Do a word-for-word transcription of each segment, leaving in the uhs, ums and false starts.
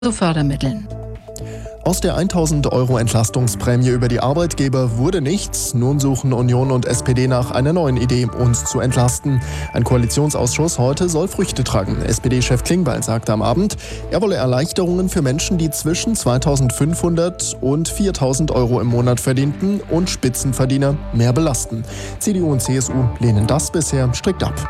zu Fördermitteln. Aus der tausend Euro Entlastungsprämie über die Arbeitgeber wurde nichts. Nun suchen Union und S P D nach einer neuen Idee, uns zu entlasten. Ein Koalitionsausschuss heute soll Früchte tragen. S P D-Chef Klingbeil sagte am Abend, er wolle Erleichterungen für Menschen, die zwischen zweitausendfünfhundert und viertausend Euro im Monat verdienten und Spitzenverdiener mehr belasten. C D U und C S U lehnen das bisher strikt ab.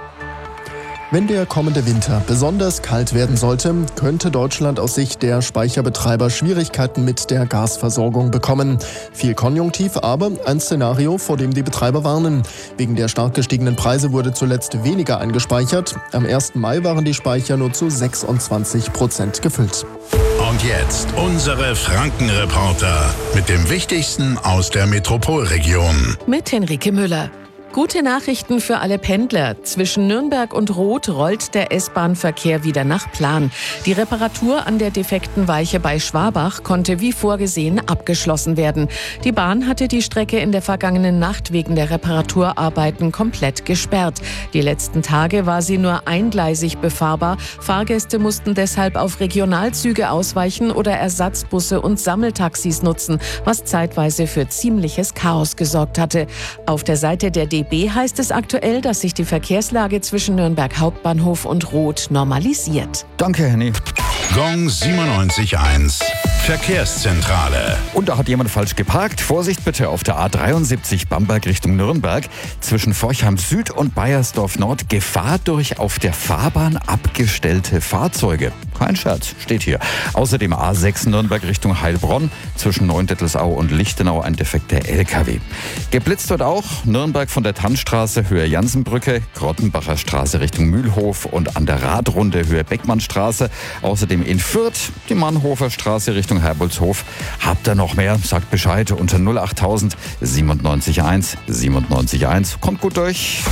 Wenn der kommende Winter besonders kalt werden sollte, könnte Deutschland aus Sicht der Speicherbetreiber Schwierigkeiten mit der Gasversorgung bekommen. Viel Konjunktiv, aber ein Szenario, vor dem die Betreiber warnen. Wegen der stark gestiegenen Preise wurde zuletzt weniger eingespeichert. Am ersten Mai waren die Speicher nur zu sechsundzwanzig Prozent gefüllt. Und jetzt unsere Frankenreporter mit dem Wichtigsten aus der Metropolregion. Mit Henrike Müller. Gute Nachrichten für alle Pendler. Zwischen Nürnberg und Roth rollt der S-Bahn-Verkehr wieder nach Plan. Die Reparatur an der defekten Weiche bei Schwabach konnte wie vorgesehen abgeschlossen werden. Die Bahn hatte die Strecke in der vergangenen Nacht wegen der Reparaturarbeiten komplett gesperrt. Die letzten Tage war sie nur eingleisig befahrbar. Fahrgäste mussten deshalb auf Regionalzüge ausweichen oder Ersatzbusse und Sammeltaxis nutzen, was zeitweise für ziemliches Chaos gesorgt hatte. Auf der Seite der D B heißt es aktuell, dass sich die Verkehrslage zwischen Nürnberg Hauptbahnhof und Roth normalisiert. Danke, Henny. Gong siebenundneunzig Komma eins. Verkehrszentrale. Und da hat jemand falsch geparkt. Vorsicht bitte auf der A dreiundsiebzig Bamberg Richtung Nürnberg. Zwischen Forchheim Süd und Baiersdorf Nord Gefahr durch auf der Fahrbahn abgestellte Fahrzeuge. Kein Scherz, steht hier. Außerdem A sechs Nürnberg Richtung Heilbronn. Zwischen Neundettelsau und Lichtenau ein defekter L K W. Geblitzt wird auch Nürnberg von der Tannstraße Höhe Jansenbrücke, Grottenbacher Straße Richtung Mühlhof und an der Radrunde Höhe Beckmannstraße. Außerdem in Fürth die Mannhofer Straße Richtung Herbolzhof. Habt ihr noch mehr? Sagt Bescheid unter null achttausend siebenundneunzig eins siebenundneunzig eins. Kommt gut durch.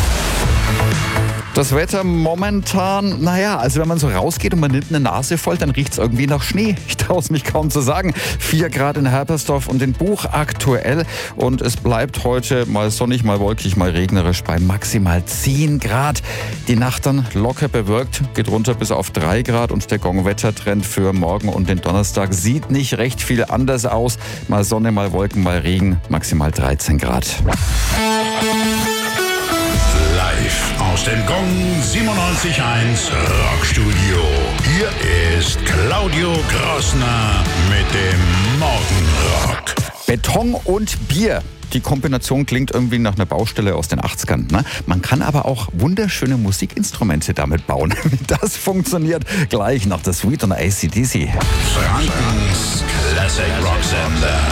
Das Wetter momentan, naja, also wenn man so rausgeht und man nimmt eine Nase voll, dann riecht es irgendwie nach Schnee. Ich traue es mich kaum zu sagen. Vier Grad in Herpersdorf und in Buch aktuell. Und es bleibt heute mal sonnig, mal wolkig, mal regnerisch bei maximal zehn Grad. Die Nacht dann locker bewölkt, geht runter bis auf drei Grad. Und der Gong-Wettertrend für morgen und den Donnerstag sieht nicht recht viel anders aus. Mal Sonne, mal Wolken, mal Regen, maximal dreizehn Grad. Aus dem Gong siebenundneunzig Komma eins Rockstudio. Hier ist Claudio Grossner mit dem Morgenrock. Beton und Bier. Die Kombination klingt irgendwie nach einer Baustelle aus den achtzigern. Ne? Man kann aber auch wunderschöne Musikinstrumente damit bauen. Wie das funktioniert, gleich nach der Suite und A C D C. Frankens Classic Rock Sender.